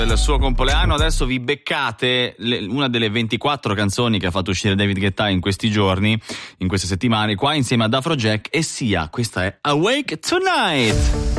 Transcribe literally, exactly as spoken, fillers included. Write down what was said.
il suo compleanno. Adesso vi beccate le, una delle ventiquattro canzoni che ha fatto uscire David Guetta in questi giorni, in queste settimane, qua insieme ad Afrojack e Sia. Questa è Awake Tonight.